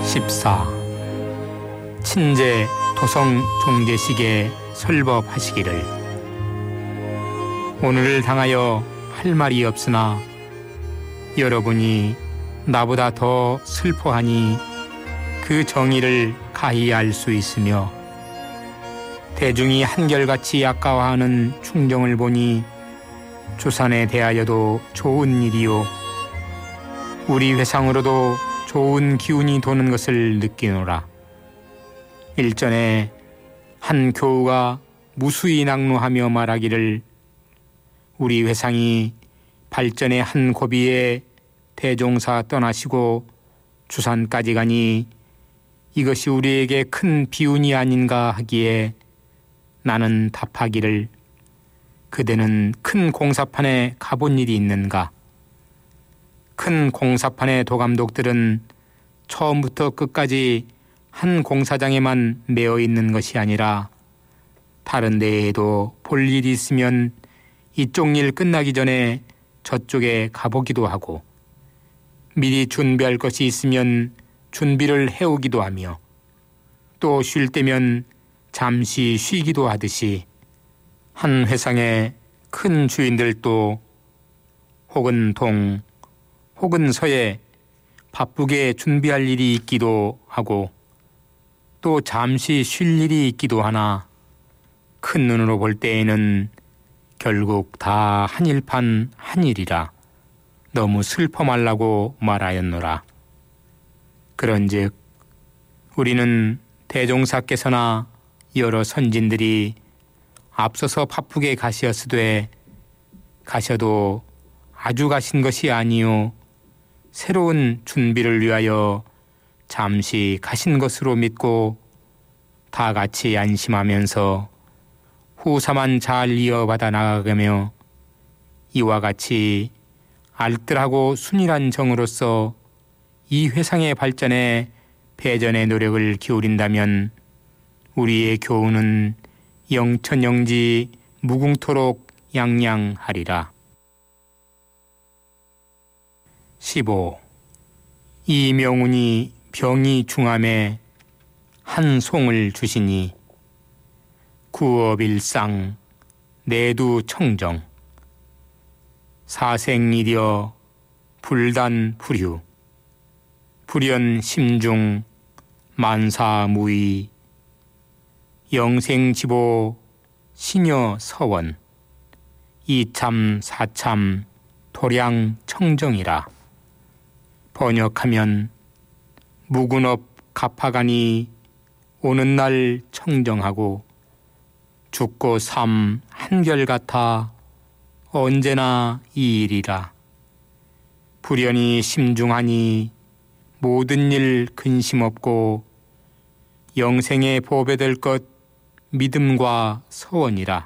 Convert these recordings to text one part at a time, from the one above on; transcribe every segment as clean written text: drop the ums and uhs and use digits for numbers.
14. 친제 도성 종제식에 설법하시기를. 오늘을 당하여 할 말이 없으나 여러분이 나보다 더 슬퍼하니 그 정의를 가히 알 수 있으며, 대중이 한결같이 아까워하는 충정을 보니 조산에 대하여도 좋은 일이요 우리 회상으로도 좋은 기운이 도는 것을 느끼노라. 일전에 한 교우가 무수히 낙로하며 말하기를, 우리 회상이 발전의 한 고비에 대종사 떠나시고 주산까지 가니 이것이 우리에게 큰 비운이 아닌가 하기에 나는 답하기를, 그대는 큰 공사판에 가본 일이 있는가? 큰 공사판의 도감독들은 처음부터 끝까지 한 공사장에만 매어 있는 것이 아니라 다른 데에도 볼 일이 있으면 이쪽 일 끝나기 전에 저쪽에 가보기도 하고, 미리 준비할 것이 있으면 준비를 해오기도 하며, 또 쉴 때면 잠시 쉬기도 하듯이 한 회상의 큰 주인들도 혹은 동 혹은 서에 바쁘게 준비할 일이 있기도 하고 또 잠시 쉴 일이 있기도 하나, 큰 눈으로 볼 때에는 결국 다 한일판 한일이라 너무 슬퍼 말라고 말하였노라. 그런즉 우리는 대종사께서나 여러 선진들이 앞서서 바쁘게 가시었으되 가셔도 아주 가신 것이 아니요 새로운 준비를 위하여 잠시 가신 것으로 믿고 다 같이 안심하면서 후사만 잘 이어받아 나가며 이와 같이 알뜰하고 순일한 정으로서 이 회상의 발전에 배전의 노력을 기울인다면 우리의 교훈은 영천영지 무궁토록 양양하리라. 15. 이명운이 병이 중함에 한 송을 주시니 구업일상 내두 청정 사생이려 불단 불휴 불연 심중 만사무의 영생지보 시녀 서원 이참 사참 도량 청정이라. 번역하면 무군업 갑하가니 오는 날 청정하고 죽고 삶 한결같아 언제나 이 일이라. 불연히 심중하니 모든 일 근심 없고 영생에 보배될 것 믿음과 서원이라.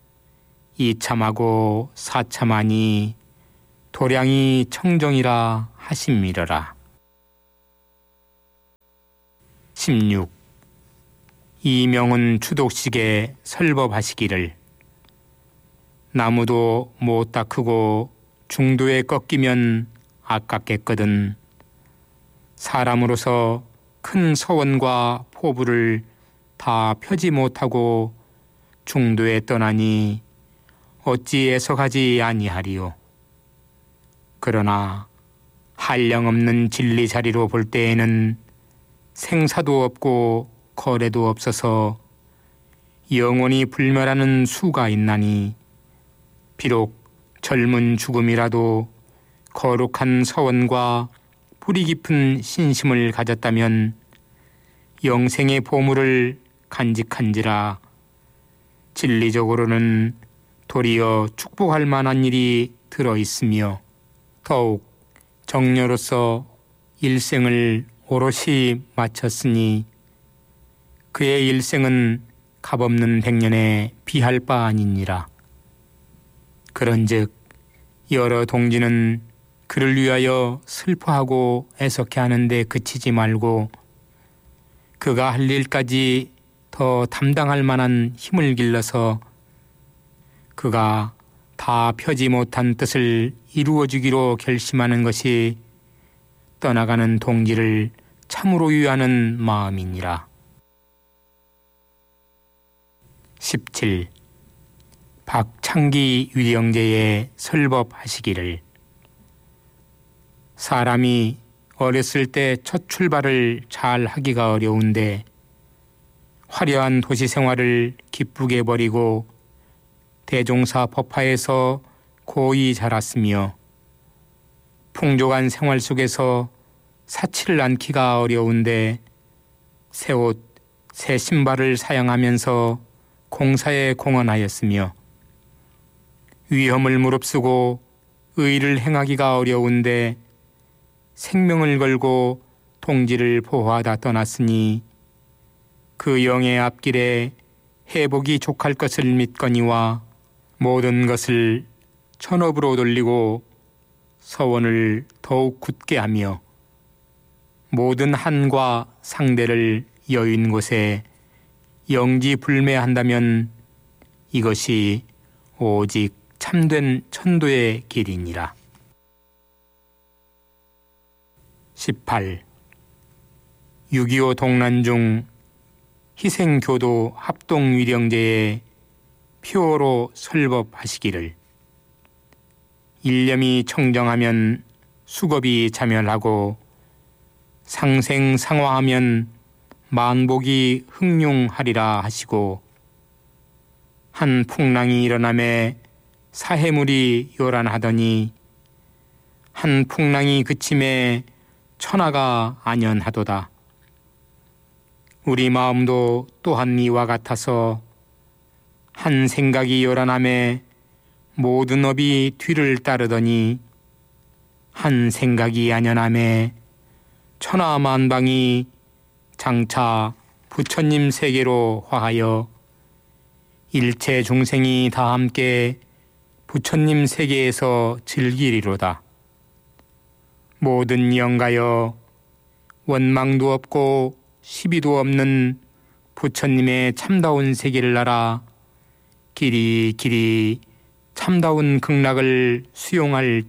이참하고 사참하니 도량이 청정이라 하심이러라. 16. 이명은 추독식에 설법하시기를. 나무도 못 닦고 중도에 꺾이면 아깝겠거든. 사람으로서 큰 서원과 포부를 다 펴지 못하고 중도에 떠나니 어찌 애석하지 아니하리요. 그러나 한량없는 진리 자리로 볼 때에는 생사도 없고 거래도 없어서 영원히 불멸하는 수가 있나니, 비록 젊은 죽음이라도 거룩한 서원과 뿌리 깊은 신심을 가졌다면 영생의 보물을 간직한지라. 진리적으로는 도리어 축복할 만한 일이 들어있으며 더욱 정녀로서 일생을 오롯이 마쳤으니 그의 일생은 값없는 백년에 비할 바 아니니라. 그런즉 여러 동지는 그를 위하여 슬퍼하고 애석해 하는데 그치지 말고 그가 할 일까지 더 담당할 만한 힘을 길러서 그가 다 펴지 못한 뜻을 이루어주기로 결심하는 것이 떠나가는 동지를 참으로 유하는 마음이니라. 17. 박창기 위령제에 설법하시기를. 사람이 어렸을 때 첫 출발을 잘 하기가 어려운데 화려한 도시 생활을 기쁘게 버리고 대종사 법화에서 고이 자랐으며 풍족한 생활 속에서 사치를 않기가 어려운데 새 옷, 새 신발을 사양하면서 공사에 공헌하였으며 위험을 무릅쓰고 의를 행하기가 어려운데 생명을 걸고 동지를 보호하다 떠났으니 그 영의 앞길에 회복이 족할 것을 믿거니와 모든 것을 천업으로 돌리고 서원을 더욱 굳게 하며 모든 한과 상대를 여인 곳에 영지불매한다면 이것이 오직 참된 천도의 길이니라. 18. 6.25 동란 중 희생교도 합동위령제에 표어로 설법하시기를. 일념이 청정하면 수겁이 자멸하고 상생상화하면 만복이 흥룡하리라 하시고 한 풍랑이 일어나매 사해물이 요란하더니 한 풍랑이 그침에 천하가 안연하도다. 우리 마음도 또한 이와 같아서 한 생각이 요란함에 모든 업이 뒤를 따르더니 한 생각이 안연함에 천하만방이 장차 부처님 세계로 화하여 일체 중생이 다 함께 부처님 세계에서 즐기리로다. 모든 영가여 원망도 없고 시비도 없는 부처님의 참다운 세계를 알아 길이 참다운 극락을 수용할